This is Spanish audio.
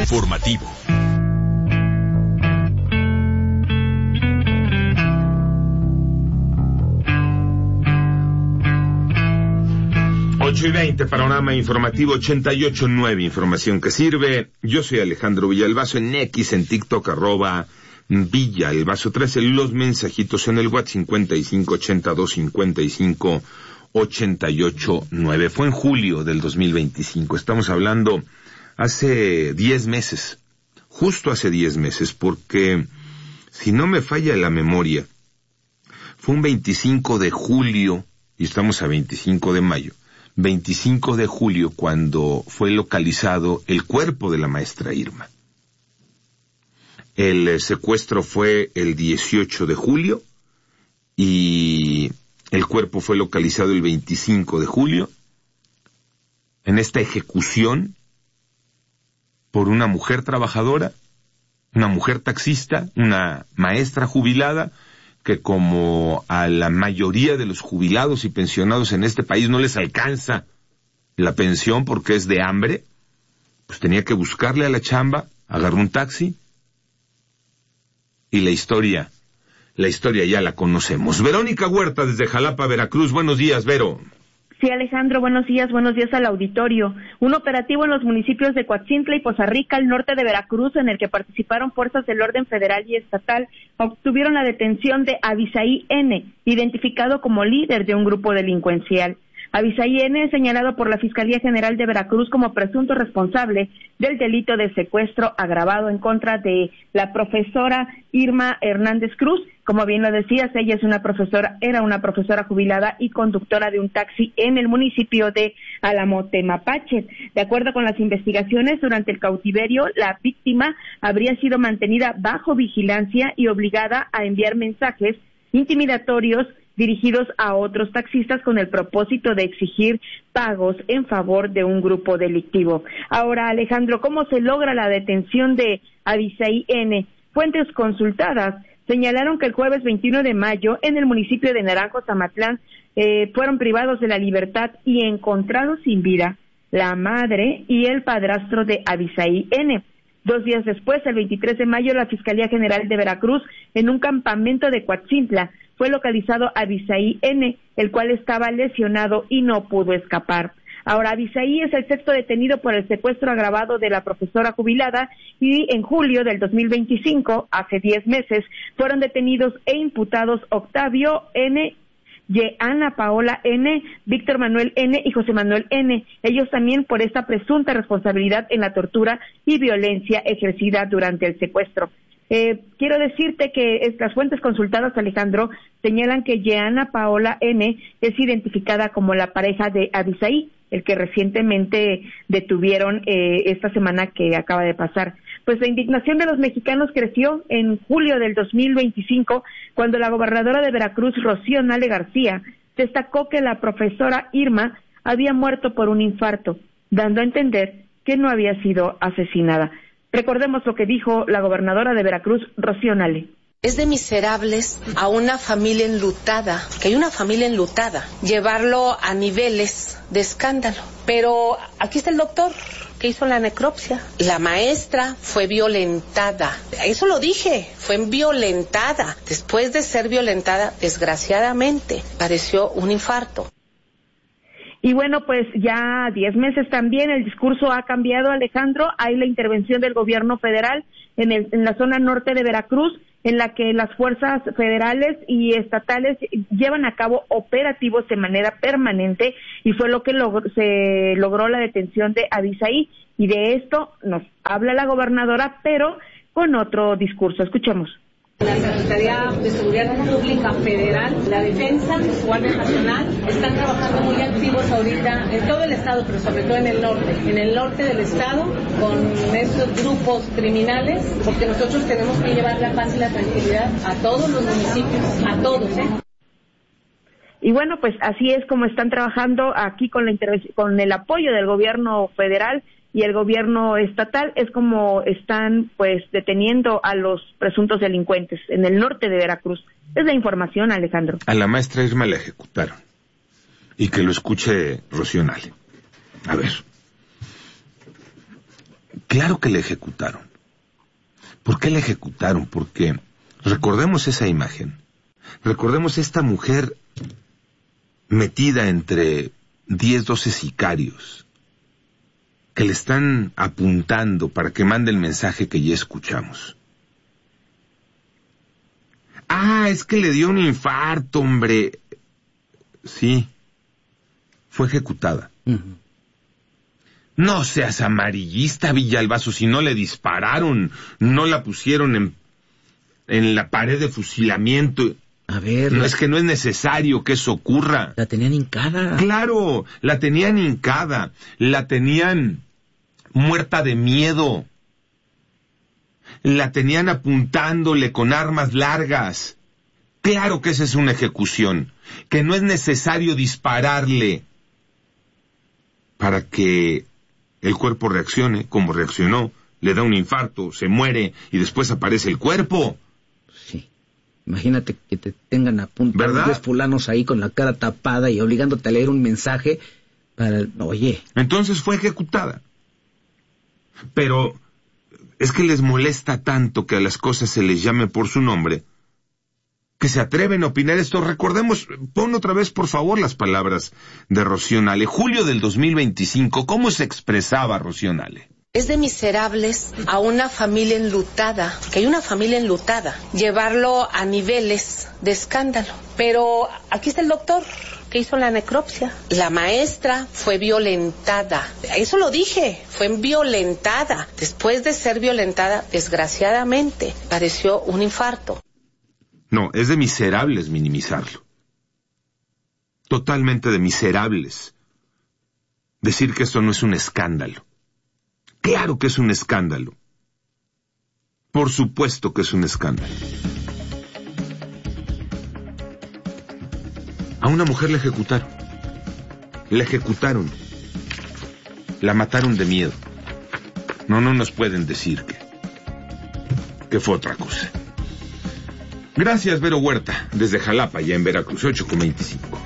informativo. Panorama informativo 88.9, información que sirve. Yo soy Alejandro Villalbazo, en X, en TikTok, @Villalbazo13, los mensajitos en el WhatsApp 55825588.9. Fue en julio del 2025, estamos hablando hace 10 meses, justo hace 10 meses, porque si no me falla la memoria, fue un 25 de julio, y estamos a 25 de mayo, 25 de julio, cuando fue localizado el cuerpo de la maestra Irma. El secuestro fue el 18 de julio y el cuerpo fue localizado el 25 de julio en esta ejecución por una mujer trabajadora, una mujer taxista, una maestra jubilada, que como a la mayoría de los jubilados y pensionados en este país no les alcanza la pensión porque es de hambre, pues tenía que buscarle a la chamba, agarró un taxi, y la historia ya la conocemos. Verónica Huerta desde Jalapa, Veracruz. Buenos días, Vero. Sí, Alejandro, buenos días al auditorio. Un operativo en los municipios de Coatzintla y Poza Rica, al norte de Veracruz, en el que participaron fuerzas del orden federal y estatal, obtuvieron la detención de Abisaí N., identificado como líder de un grupo delincuencial. Abisaí N. es señalado por la Fiscalía General de Veracruz como presunto responsable del delito de secuestro agravado en contra de la profesora Irma Hernández Cruz. Como bien lo decías, ella era una profesora jubilada y conductora de un taxi en el municipio de Alamote-Mapache. De acuerdo con las investigaciones, durante el cautiverio, la víctima habría sido mantenida bajo vigilancia y obligada a enviar mensajes intimidatorios dirigidos a otros taxistas con el propósito de exigir pagos en favor de un grupo delictivo. Ahora, Alejandro, ¿cómo se logra la detención de Abisaí N.? Fuentes consultadas señalaron que el jueves 21 de mayo, en el municipio de Naranjo, Tamatlán, fueron privados de la libertad y encontrados sin vida la madre y el padrastro de Abisaí N. 2 días después, el 23 de mayo, la Fiscalía General de Veracruz, en un campamento de Coatzintla, fue localizado Abisaí N., el cual estaba lesionado y no pudo escapar. Ahora, Abisaí es el sexto detenido por el secuestro agravado de la profesora jubilada, y en julio del 2025, hace 10 meses, fueron detenidos e imputados Octavio N., Ana Paola N., Víctor Manuel N. y José Manuel N., ellos también por esta presunta responsabilidad en la tortura y violencia ejercida durante el secuestro. Quiero decirte que estas fuentes consultadas, Alejandro, señalan que Ana Paola N. es identificada como la pareja de Abisaí, el que recientemente detuvieron esta semana que acaba de pasar. Pues la indignación de los mexicanos creció en julio del 2025, cuando la gobernadora de Veracruz, Rocío Nale García, destacó que la profesora Irma había muerto por un infarto, dando a entender que no había sido asesinada. Recordemos lo que dijo la gobernadora de Veracruz, Rocío Nale. Es de miserables a una familia enlutada, que hay una familia enlutada, llevarlo a niveles de escándalo. Pero aquí está el doctor que hizo la necropsia. La maestra fue violentada. Eso lo dije, fue violentada. Después de ser violentada, desgraciadamente, padeció un infarto. Y bueno, pues ya 10 meses también el discurso ha cambiado, Alejandro. Hay la intervención del gobierno federal en la zona norte de Veracruz, en la que las fuerzas federales y estatales llevan a cabo operativos de manera permanente, y fue lo que se logró la detención de Abisaí. Y de esto nos habla la gobernadora, pero con otro discurso. Escuchemos. La Secretaría de Seguridad Pública Federal, la Defensa, Guardia Nacional, están trabajando muy activos ahorita en todo el estado, pero sobre todo en el norte del estado, con estos grupos criminales, porque nosotros tenemos que llevar la paz y la tranquilidad a todos los municipios, a todos, Y bueno, pues así es como están trabajando aquí con el apoyo del gobierno federal y el gobierno estatal, es como están pues deteniendo a los presuntos delincuentes en el norte de Veracruz. Es la información, Alejandro. A la maestra Irma la ejecutaron. Y que lo escuche Rocío Nale. A ver. Claro que la ejecutaron. ¿Por qué la ejecutaron? Porque recordemos esa imagen. Recordemos esta mujer metida entre 10, 12 sicarios que le están apuntando para que mande el mensaje que ya escuchamos. Ah, es que le dio un infarto, hombre. Sí, fue ejecutada. Uh-huh. No seas amarillista, Villalbazo, si no le dispararon, no la pusieron en la pared de fusilamiento. A ver... No, es que no es necesario que eso ocurra. La tenían hincada. Claro, la tenían hincada, la tenían muerta de miedo. La tenían apuntándole con armas largas. Claro que esa es una ejecución, que no es necesario dispararle para que el cuerpo reaccione como reaccionó, le da un infarto, se muere y después aparece el cuerpo. Sí. Imagínate que te tengan a punto de 10 fulanos ahí con la cara tapada y obligándote a leer un mensaje para... Oye. Entonces fue ejecutada. Pero es que les molesta tanto que a las cosas se les llame por su nombre, que se atreven a opinar esto. Recordemos, pon otra vez por favor las palabras de Rocío Nale. Julio del 2025, ¿cómo se expresaba Rocío Nale? Es de miserables a una familia enlutada, que hay una familia enlutada, llevarlo a niveles de escándalo. Pero aquí está el doctor que hizo la necropsia. La maestra fue violentada. Eso lo dije, fue violentada. Después de ser violentada, desgraciadamente, padeció un infarto. No, es de miserables minimizarlo. Totalmente de miserables. Decir que esto no es un escándalo. Claro que es un escándalo. Por supuesto que es un escándalo. A una mujer la ejecutaron. La ejecutaron. La mataron de miedo. No nos pueden decir que fue otra cosa. Gracias, Vero Huerta, desde Jalapa, ya en Veracruz, 8:25.